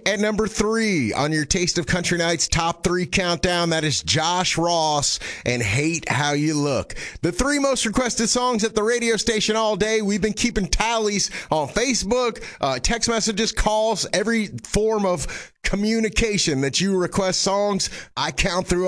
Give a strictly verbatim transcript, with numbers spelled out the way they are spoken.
At number three on your Taste of Country Nights top three countdown, that is Josh Ross and Hate How You Look. The three most requested songs at the radio station all day. We've been keeping tallies on Facebook, uh, text messages, calls, every form of communication that you request songs. I count through